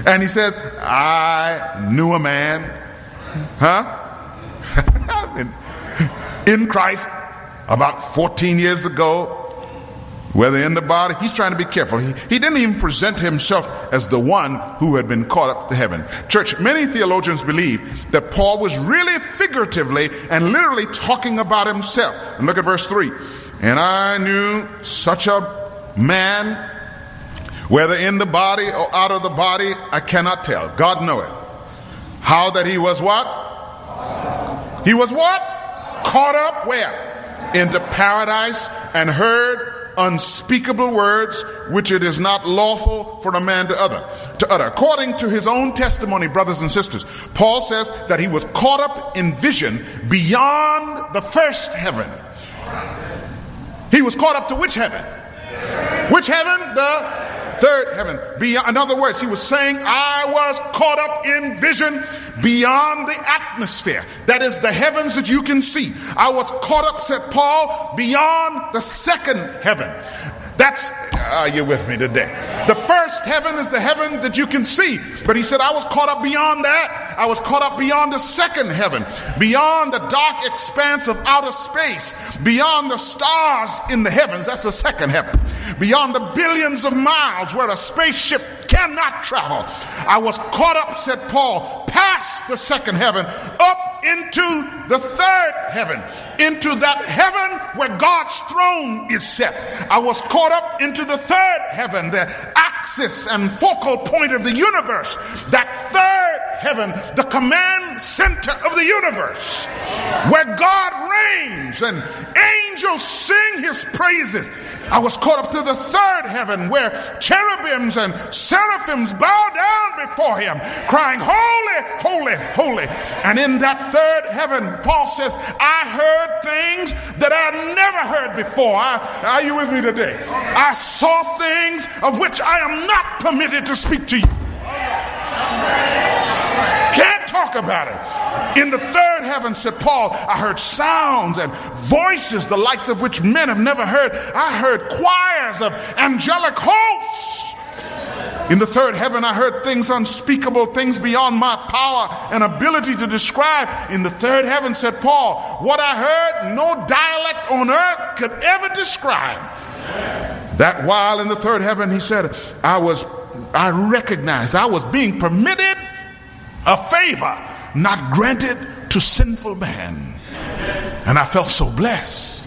And he says, I knew a man, in Christ about 14 years ago, whether in the body. He's trying to be careful. He didn't even present himself as the one who had been caught up to heaven. Church, many theologians believe that Paul was really figuratively and literally talking about himself. And look at verse 3. And I knew such a man, whether in the body or out of the body, I cannot tell. God knoweth. How that he was what? He was what? Caught up where? Into paradise, and heard unspeakable words which it is not lawful for a man to utter. According to his own testimony, brothers and sisters, Paul says that he was caught up in vision beyond the first heaven. He was caught up to which heaven? Which heaven? The third heaven. In other words, he was saying, I was caught up in vision beyond the atmosphere. That is the heavens that you can see. I was caught up, said Paul, beyond the second heaven. That's, are you with me today? The first heaven is the heaven that you can see. But he said, I was caught up beyond that. I was caught up beyond the second heaven, beyond the dark expanse of outer space, beyond the stars in the heavens. That's the second heaven. Beyond the billions of miles where a spaceship cannot travel. I was caught up, said Paul, past the second heaven, up into the third heaven, into that heaven where God's throne is set. I was caught up into the third heaven, the axis and focal point of the universe. That third heaven, the command center of the universe, where God reigns and angels sing his praises. I was caught up to the third heaven, where cherubims and seraphims bow down before him, crying, holy, holy, holy. And in that third heaven, Paul says, I heard things that I never heard before. Are you with me today? I saw things of which I am not permitted to speak to you. Can't talk about it. In the third heaven, said Paul, I heard sounds and voices, the likes of which men have never heard. I heard choirs of angelic hosts. In the third heaven, I heard things unspeakable, things beyond my power and ability to describe. In the third heaven, said Paul, what I heard, no dialect on earth could ever describe. That while in the third heaven, he said, I recognized I was being permitted a favor not granted to sinful man. And I felt so blessed.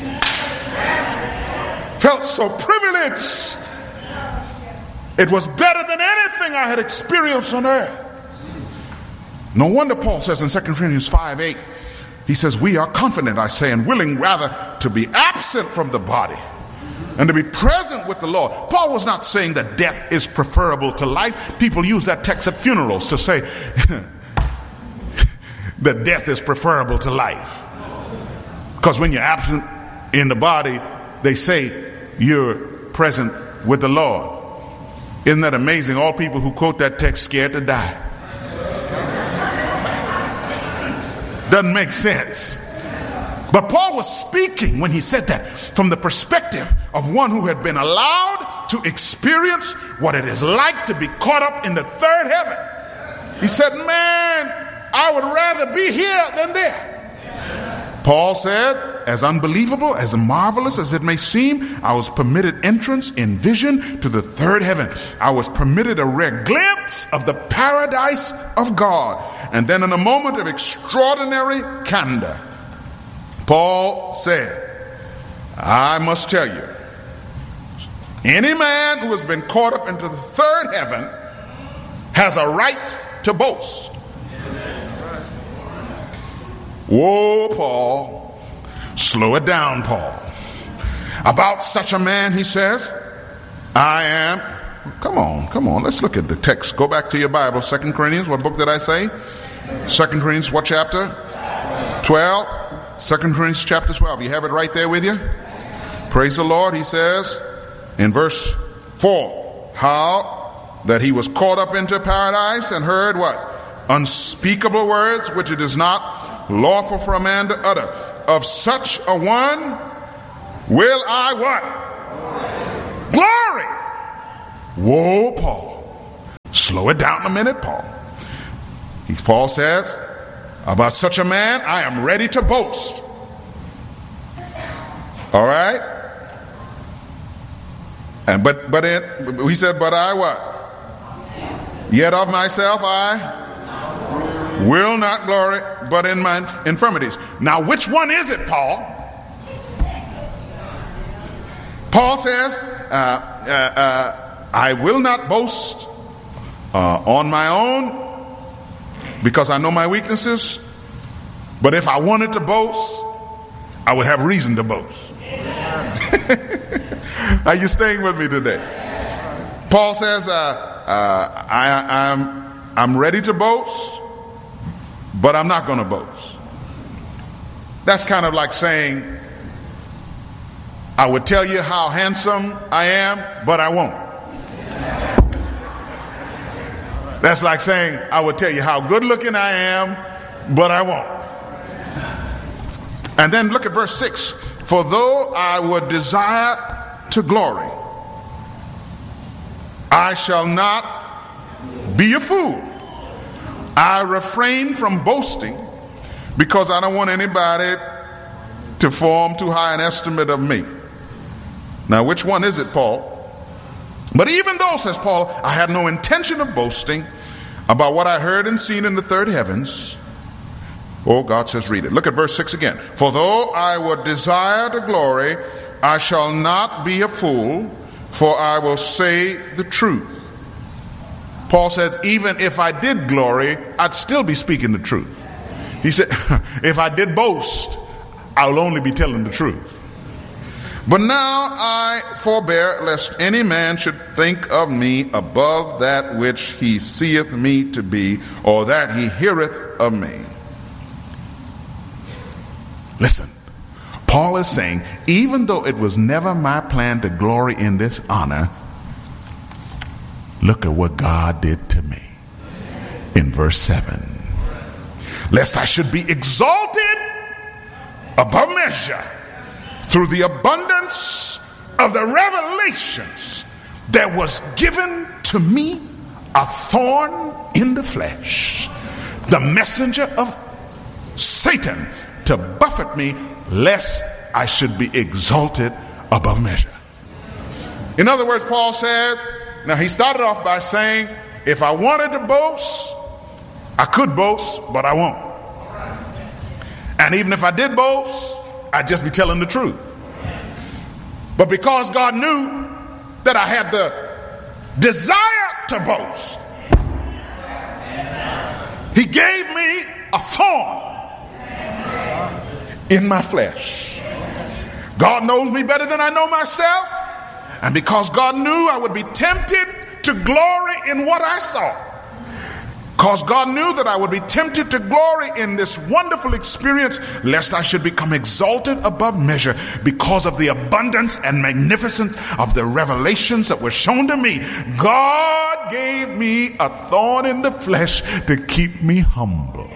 Felt so privileged. It was better than anything I had experienced on earth. No wonder Paul says in 2 Corinthians 5:8, he says, we are confident, I say, and willing rather to be absent from the body and to be present with the Lord. Paul was not saying that death is preferable to life. People use that text at funerals to say that death is preferable to life. Because when you're absent in the body, they say you're present with the Lord. Isn't that amazing? All people who quote that text scared to die. Doesn't make sense. But Paul was speaking when he said that from the perspective of one who had been allowed to experience what it is like to be caught up in the third heaven. He said, man, I would rather be here than there. Paul said, as unbelievable, as marvelous as it may seem, I was permitted entrance in vision to the third heaven. I was permitted a rare glimpse of the paradise of God. And then in a moment of extraordinary candor, Paul said, I must tell you, any man who has been caught up into the third heaven has a right to boast. Whoa, Paul. Slow it down, Paul. About such a man, he says, I am. Come on. Let's look at the text. Go back to your Bible. 2 Corinthians. What book did I say? 2 Corinthians, what chapter? 12. 2 Corinthians chapter 12. You have it right there with you? Praise the Lord. He says in verse 4, how that he was caught up into paradise and heard what? Unspeakable words which it is not lawful for a man to utter. Of such a one will I what? Glory. Whoa, Paul. Slow slow it down a minute, Paul. Paul says, about such a man, I am ready to boast. All right? And he said, but I what? Yet of myself I will not glory, but in my infirmities. Now, which one is it, Paul? Paul says, I will not boast on my own because I know my weaknesses. But if I wanted to boast, I would have reason to boast. Are you staying with me today? Paul says, I'm ready to boast, but I'm not going to boast. That's kind of like saying, I would tell you how handsome I am, but I won't. That's like saying, I would tell you how good looking I am, but I won't. And then look at verse 6. For though I would desire to glory, I shall not be a fool. I refrain from boasting because I don't want anybody to form too high an estimate of me. Now, which one is it, Paul? But even though, says Paul, I had no intention of boasting about what I heard and seen in the third heavens. Oh, God says, read it. Look at verse 6 again. For though I would desire to glory, I shall not be a fool, for I will say the truth. Paul says, even if I did glory, I'd still be speaking the truth. He said, if I did boast, I'll only be telling the truth. But now I forbear, lest any man should think of me above that which he seeth me to be, or that he heareth of me. Listen, Paul is saying, even though it was never my plan to glory in this honor, look at what God did to me in verse 7. Lest I should be exalted above measure through the abundance of the revelations, there was given to me a thorn in the flesh, the messenger of Satan, to buffet me, lest I should be exalted above measure. In other words, Paul says, now he started off by saying, if I wanted to boast, I could boast, but I won't. And even if I did boast, I'd just be telling the truth. But because God knew that I had the desire to boast, he gave me a thorn in my flesh. God knows me better than I know myself. And because God knew I would be tempted to glory in what I saw, because God knew that I would be tempted to glory in this wonderful experience, lest I should become exalted above measure because of the abundance and magnificence of the revelations that were shown to me, God gave me a thorn in the flesh to keep me humble.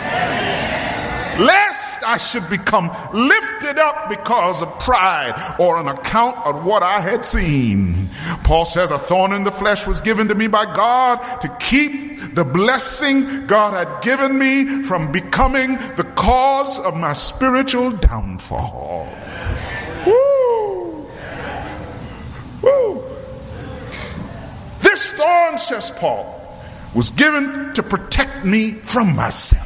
Lest I should become lifted up because of pride or on account of what I had seen. Paul says a thorn in the flesh was given to me by God to keep the blessing God had given me from becoming the cause of my spiritual downfall. Woo! Woo! This thorn, says Paul, was given to protect me from myself.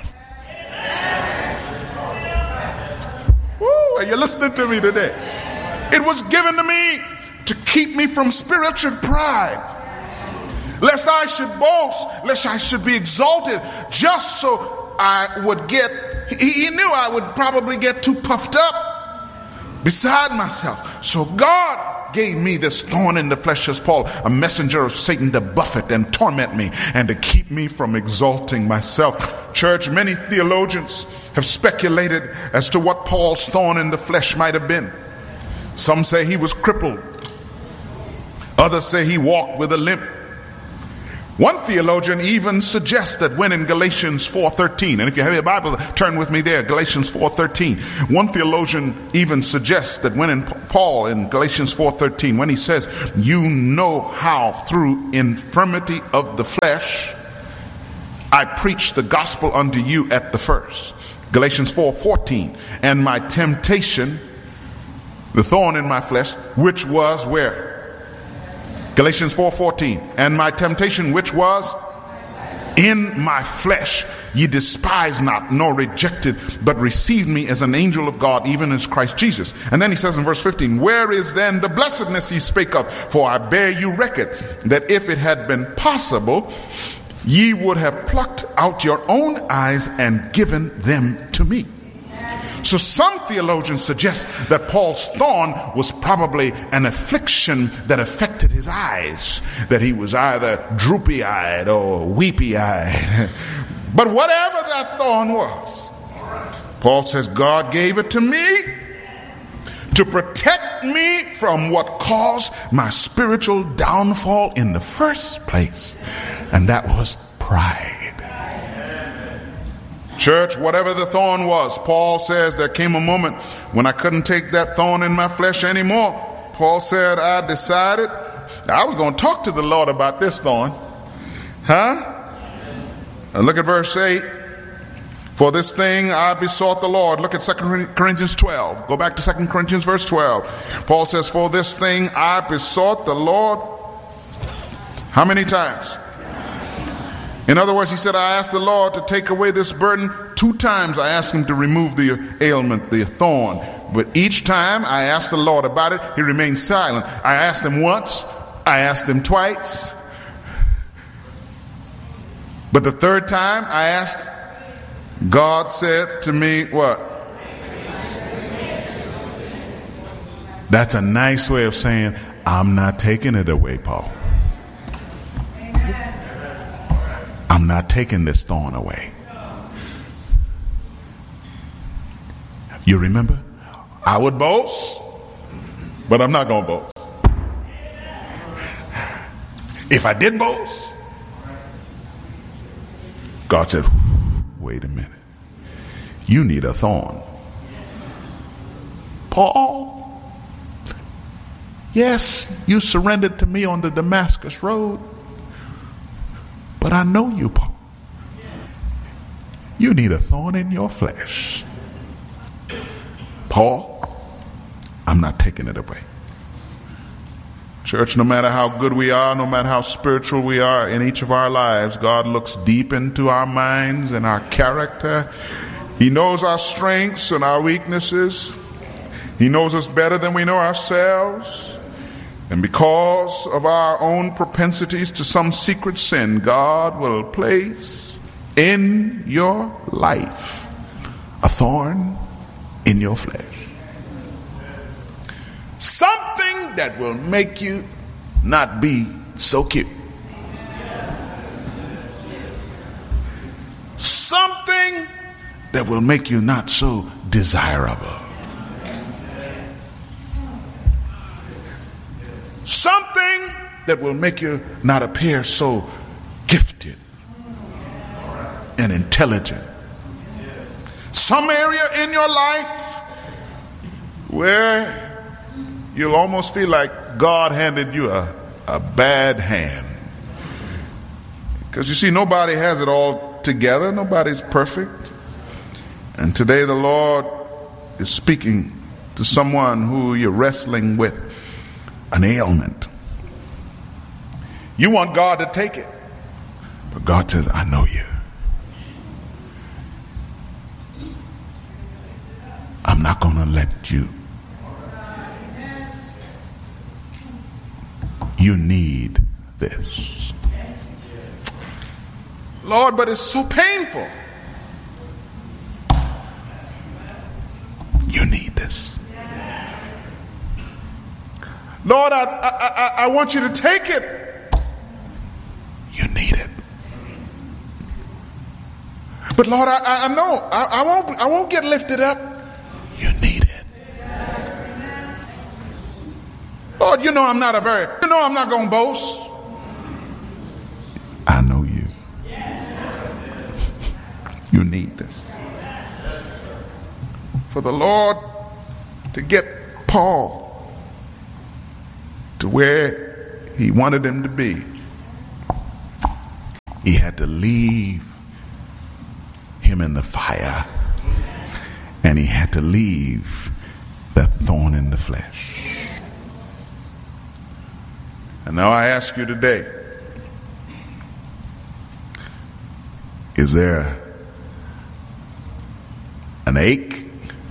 Are you listening to me today? It was given to me to keep me from spiritual pride, lest I should boast, lest I should be exalted, just so I would get, he knew I would probably get too puffed up beside myself. So God gave me this thorn in the flesh, as Paul, a messenger of Satan, to buffet and torment me and to keep me from exalting myself. Church, many theologians have speculated as to what Paul's thorn in the flesh might have been. Some say he was crippled. Others say he walked with a limp. One theologian even suggests that when in Galatians 4:13, and if you have your Bible, turn with me there, Galatians 4:13. One theologian even suggests that when in Paul in Galatians 4:13, when he says, you know how through infirmity of the flesh I preached the gospel unto you at the first. Galatians 4:14, and my temptation, the thorn in my flesh, which was where? Galatians 4:14, and my temptation which was in my flesh, ye despise not, nor rejected, but received me as an angel of God, even as Christ Jesus. And then he says in verse 15, where is then the blessedness ye spake of? For I bear you record that if it had been possible, ye would have plucked out your own eyes and given them to me. So some theologians suggest that Paul's thorn was probably an affliction that affected his eyes, that he was either droopy-eyed or weepy-eyed. But whatever that thorn was, Paul says God gave it to me to protect me from what caused my spiritual downfall in the first place, and that was pride. Church, whatever the thorn was, Paul says there came a moment when I couldn't take that thorn in my flesh anymore. Paul said, I decided I was going to talk to the Lord about this thorn. And look at verse 8. For this thing I besought the Lord. Look at 2 Corinthians 12. Go back to 2 Corinthians verse 12. Paul says, for this thing I besought the Lord. How many times? In other words, he said, I asked the Lord to take away this burden. 2 times I asked him to remove the ailment, the thorn. But each time I asked the Lord about it, he remained silent. I asked him once. I asked him twice. But the 3rd time I asked, God said to me, what? That's a nice way of saying, I'm not taking it away, Paul. I'm not taking this thorn away. You remember? I would boast, but I'm not going to boast. If I did boast, God said, wait a minute. You need a thorn. Paul, yes, you surrendered to me on the Damascus road. But I know you, Paul. You need a thorn in your flesh. Paul, I'm not taking it away. Church, no matter how good we are, no matter how spiritual we are in each of our lives, God looks deep into our minds and our character. He knows our strengths and our weaknesses. He knows us better than we know ourselves. And because of our own propensities to some secret sin, God will place in your life a thorn in your flesh. Something that will make you not be so cute. Something that will make you not so desirable. Something that will make you not appear so gifted and intelligent. Some area in your life where you'll almost feel like God handed you a bad hand. Because you see, nobody has it all together. Nobody's perfect. And today the Lord is speaking to someone who you're wrestling with an ailment. You want God to take it, but God says, I know you. I'm not going to let you. You need this. Lord, but it's so painful. You need this. Lord, I want you to take it. You need it. But Lord, I know I won't get lifted up. You need it. Lord, I'm not going to boast. I know you. You need this. For the Lord to get Paul to where he wanted him to be, he had to leave him in the fire, and he had to leave that thorn in the flesh. And now I ask you today, is there an ache?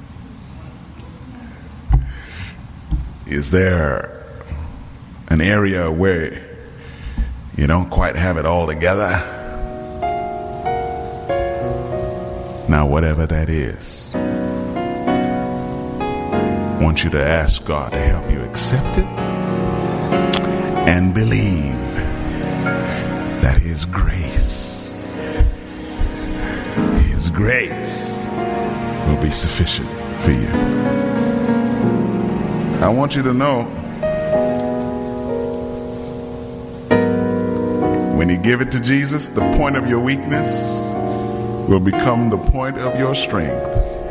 Is there an area where you don't quite have it all together? Now, whatever that is, I want you to ask God to help you accept it and believe that His grace will be sufficient for you. I want you to know, when you give it to Jesus, the point of your weakness will become the point of your strength.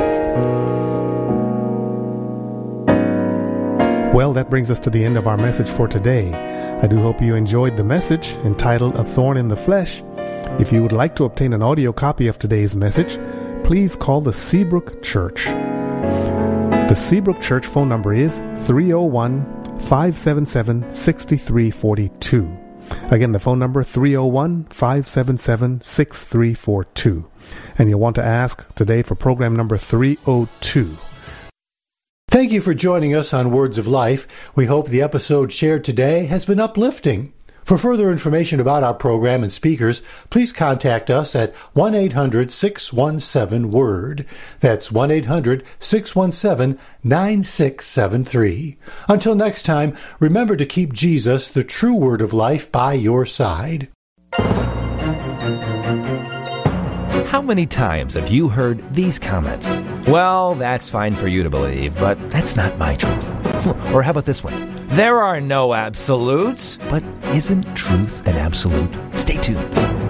Well, that brings us to the end of our message for today. I do hope you enjoyed the message entitled A Thorn in the Flesh. If you would like to obtain an audio copy of today's message, please call the Seabrook Church. The Seabrook Church phone number is 301-577-6342. Again, the phone number 301-577-6342. And you'll want to ask today for program number 302. Thank you for joining us on Words of Life. We hope the episode shared today has been uplifting. For further information about our program and speakers, please contact us at 1-800-617-WORD. That's 1-800-617-9673. Until next time, remember to keep Jesus, the true Word of Life, by your side. How many times have you heard these comments? Well, that's fine for you to believe, but that's not my truth. Or how about this one? There are no absolutes, but isn't truth an absolute? Stay tuned.